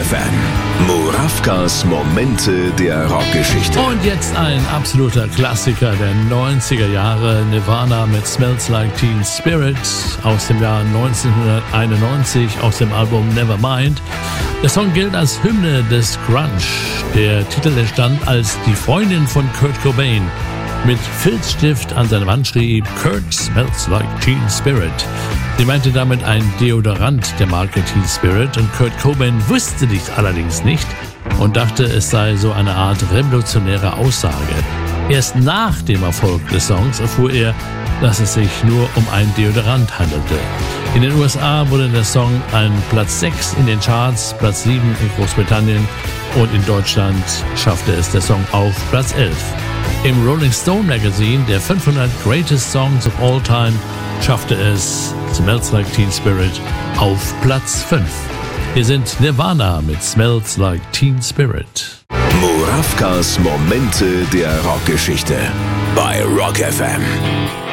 FM. Murawkas Momente der Rockgeschichte. Und jetzt ein absoluter Klassiker der 90er Jahre. Nirvana mit Smells Like Teen Spirit aus dem Jahr 1991 aus dem Album Nevermind. Der Song gilt als Hymne des Grunge. Der Titel entstand, als die Freundin von Kurt Cobain mit Filzstift an seine Wand schrieb: Kurt smells like Teen Spirit. Sie meinte damit ein Deodorant der Marke Teen Spirit, und Kurt Cobain wusste dies allerdings nicht und dachte, es sei so eine Art revolutionäre Aussage. Erst nach dem Erfolg des Songs erfuhr er, dass es sich nur um ein Deodorant handelte. In den USA wurde der Song ein Platz 6 in den Charts, Platz 7 in Großbritannien, und in Deutschland schaffte es der Song auf Platz 11. Im Rolling Stone Magazine der 500 Greatest Songs of All Time schaffte es Smells Like Teen Spirit auf Platz 5. Hier sind Nirvana mit Smells Like Teen Spirit. Murawkas Momente der Rockgeschichte bei Rock FM.